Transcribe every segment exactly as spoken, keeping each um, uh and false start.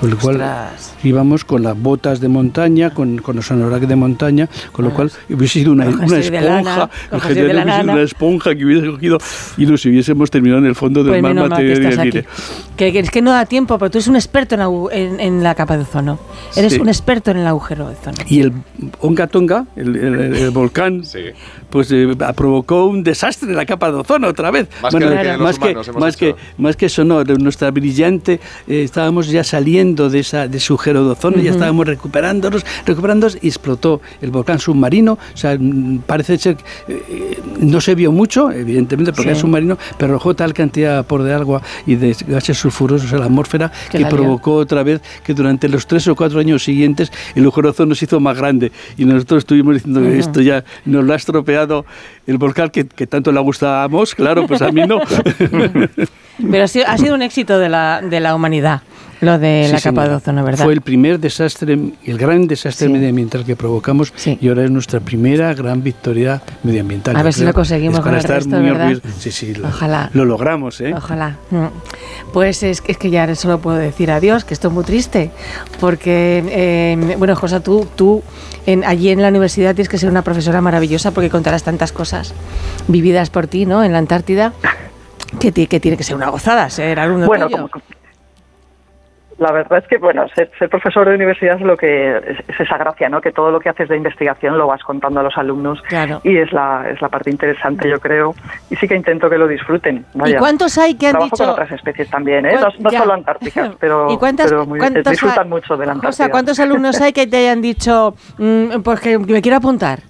con lo cual Ostras. íbamos con las botas de montaña, con, con los anorak de montaña, con lo cual hubiese sido una, una esponja, hubiese sido una esponja que hubiese cogido y nos hubiésemos terminado en el fondo del pues mar material del aire. Que, que es que no da tiempo, pero tú eres un experto en, en, en la capa de ozono. Eres sí. un experto en el agujero de ozono. Y el Onga Tonga, el, el, el, el volcán, sí. pues eh, provocó un desastre en la capa de ozono otra vez. Más bueno, que, claro. que más, que, más, que, más que eso, no, nuestra brillante, eh, estábamos ya saliendo de, esa, de su agujero de ozono, uh-huh. ya estábamos recuperándonos, recuperándonos y explotó el volcán submarino. O sea, parece ser que eh, no se vio mucho, evidentemente, porque sí. es submarino, pero arrojó tal cantidad por de agua y de gases sulfurosos a la atmósfera que, que provocó otra vez que durante los tres o cuatro años siguientes el agujero de ozono se hizo más grande y nosotros estuvimos diciendo que uh-huh. esto ya nos lo ha estropeado el volcán que, que tanto le gustábamos, claro, pues a mí no. Pero ha sido, ha sido un éxito de la, de la humanidad, lo de sí, la capa de ozono, ¿verdad? Fue el primer desastre, el gran desastre sí. medioambiental que provocamos sí. y ahora es nuestra primera gran victoria medioambiental. A ver si lo conseguimos con el resto, ¿verdad? Orgullo, sí, sí, lo, Ojalá. Lo logramos, ¿eh? Ojalá. Pues es, es que ya solo puedo decir adiós, que esto es muy triste, porque, eh, bueno, Josa, tú, tú en, allí en la universidad tienes que ser una profesora maravillosa porque contarás tantas cosas vividas por ti, ¿no?, en la Antártida, que, que tiene que ser una gozada ser alumno bueno, tuyo. Como, la verdad es que, bueno, ser, ser profesor de universidad es lo que es, es esa gracia, ¿no? Que todo lo que haces de investigación lo vas contando a los alumnos claro. y es la es la parte interesante, yo creo, y sí que intento que lo disfruten. Vaya. ¿Y cuántos hay que han Trabajo dicho? con otras especies también, ¿eh? No, no solo antárticas, pero, ¿Y cuántas, pero muy, disfrutan mucho de la Antártida. O sea, ¿cuántos alumnos hay que te hayan dicho, mmm, pues que me quiero apuntar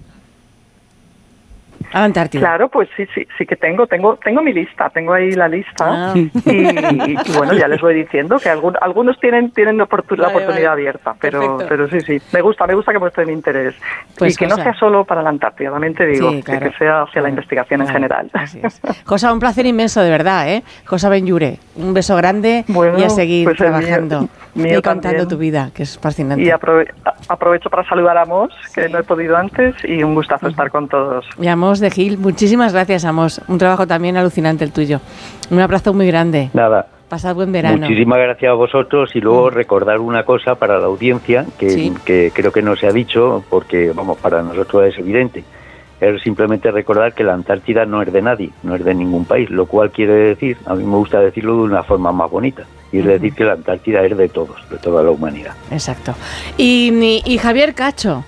a la Antártida? Claro, pues sí, sí, sí que tengo, tengo, tengo mi lista, tengo ahí la lista ah. y, y, y bueno, ya les voy diciendo que algún, algunos tienen tienen oportun, vale, la oportunidad vale. abierta, pero Perfecto. pero sí, sí, me gusta, me gusta que muestren interés pues y que Josa. no sea solo para la Antártida, también te digo, sí, claro. que, que sea hacia claro. la investigación claro. en general. Así es. Josa, un placer inmenso, de verdad, ¿eh? Josa Benlloure, un beso grande bueno, y a seguir pues trabajando mío, mío y contando también. tu vida, que es fascinante. Y aprove aprovecho para saludar a Mos, que sí. no he podido antes, y un gustazo uh-huh. estar con todos. Y a Mos de Gil, muchísimas gracias, Amos. Un trabajo también alucinante el tuyo. Un abrazo muy grande. Nada. Pasad buen verano. Muchísimas gracias a vosotros y luego mm. recordar una cosa para la audiencia que, ¿Sí? que creo que no se ha dicho porque, vamos, para nosotros es evidente. Es simplemente recordar que la Antártida no es de nadie, no es de ningún país, lo cual quiere decir, a mí me gusta decirlo de una forma más bonita, y es uh-huh. decir que la Antártida es de todos, de toda la humanidad. Exacto. Y, y Javier Cacho,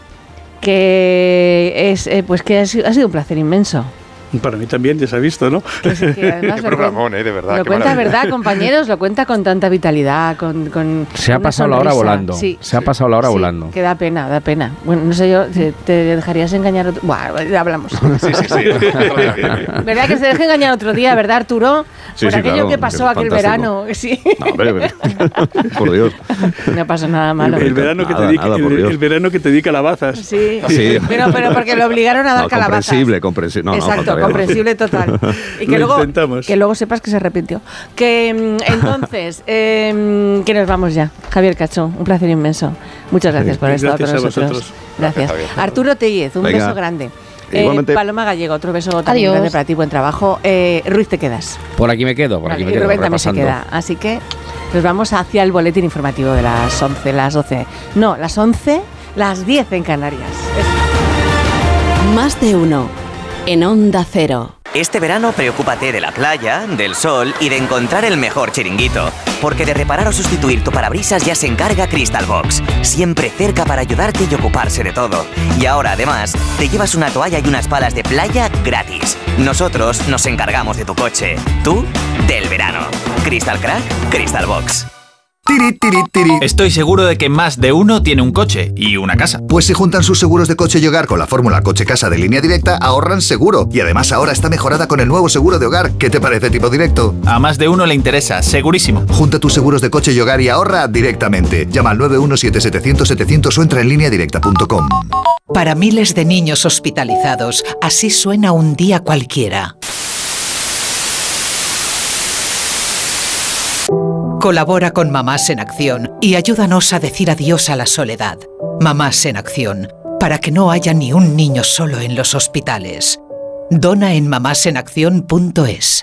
que es eh, pues que ha sido un placer inmenso. Para mí también, ya se ha visto, ¿no? Que sí, que qué programón, ¿eh? De verdad. Lo cuenta, ¿verdad, compañeros? Lo cuenta con tanta vitalidad, con, con Se ha pasado sonrisa. la hora volando. Sí. Se ha pasado la hora sí, volando. Que da pena, da pena. Bueno, no sé yo, ¿te, te dejarías engañar otro? Bueno, ya hablamos. Sí, sí, sí. ¿Verdad que se deja engañar otro día, verdad, Arturo? Sí, Por sí, aquello claro, que pasó que aquel fantástico. verano. Sí. No, hombre, hombre. Por Dios. No pasó nada malo. El, el, verano, que nada, te di, nada, el, el verano que te di calabazas. Sí, sí. Pero, pero porque lo obligaron a dar no, calabazas. Comprensible, comprensible. No, Exacto, no, comprensible total. Y que lo luego, intentamos. que luego sepas que se arrepintió. Que entonces, eh, que nos vamos ya. Javier Cacho, un placer inmenso. Muchas gracias sí, por haber estado con nosotros. Gracias. Gracias, Javier. Arturo Tellez, un Venga. beso grande. Igualmente. Eh, Paloma Gallego, otro beso también Adiós. grande para ti, buen trabajo. Eh, Ruiz, te quedas. Por aquí me quedo, por Vale, aquí me y quedo. Rubén también se repasando. queda. Así que nos vamos hacia el boletín informativo de las once, las doce. No, las once, las diez en Canarias. Más de uno en Onda Cero. Este verano preocúpate de la playa, del sol y de encontrar el mejor chiringuito. Porque de reparar o sustituir tu parabrisas ya se encarga Crystal Box. Siempre cerca para ayudarte y ocuparse de todo. Y ahora además te llevas una toalla y unas palas de playa gratis. Nosotros nos encargamos de tu coche. Tú, del verano. Crystal Crack, Crystal Box. Tiri, tiri, tiri. Estoy seguro de que más de uno tiene un coche y una casa. Pues si juntan sus seguros de coche y hogar con la fórmula coche-casa de Línea Directa, ahorran seguro. Y además ahora está mejorada con el nuevo seguro de hogar. ¿Qué te parece, Tipo Directo? A más de uno le interesa, segurísimo. Junta tus seguros de coche y hogar y ahorra directamente. Llama al nueve uno siete setecientos setecientos o entra en línea directa punto com. Para miles de niños hospitalizados, así suena un día cualquiera. Colabora con Mamás en Acción y ayúdanos a decir adiós a la soledad. Mamás en Acción, para que no haya ni un niño solo en los hospitales. Dona en mamás en acción punto es.